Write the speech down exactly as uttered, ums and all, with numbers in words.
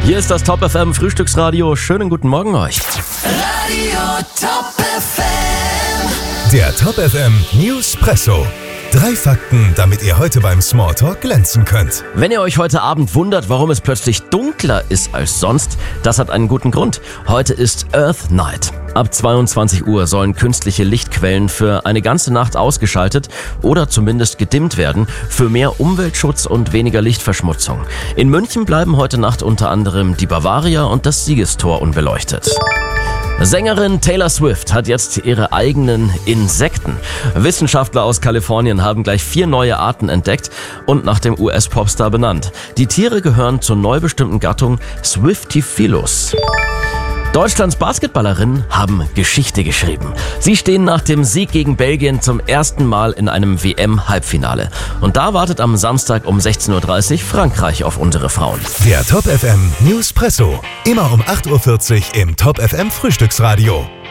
Hier ist das Top F M Frühstücksradio. Schönen guten Morgen euch. Radio Top F M. Der Top F M Newspresso. Drei Fakten, damit ihr heute beim Smalltalk glänzen könnt. Wenn ihr euch heute Abend wundert, warum es plötzlich dunkler ist als sonst, das hat einen guten Grund. Heute ist Earth Night. Ab zweiundzwanzig Uhr sollen künstliche Lichtquellen für eine ganze Nacht ausgeschaltet oder zumindest gedimmt werden, für mehr Umweltschutz und weniger Lichtverschmutzung. In München bleiben heute Nacht unter anderem die Bavaria und das Siegestor unbeleuchtet. Sängerin Taylor Swift hat jetzt ihre eigenen Insekten. Wissenschaftler aus Kalifornien haben gleich vier neue Arten entdeckt und nach dem U S-Popstar benannt. Die Tiere gehören zur neu bestimmten Gattung Swiftifilus. Deutschlands Basketballerinnen haben Geschichte geschrieben. Sie stehen nach dem Sieg gegen Belgien zum ersten Mal in einem W M-Halbfinale. Und da wartet am Samstag um sechzehn Uhr dreißig Frankreich auf unsere Frauen. Der Top F M Newspresso. Immer um acht Uhr vierzig im Top F M Frühstücksradio.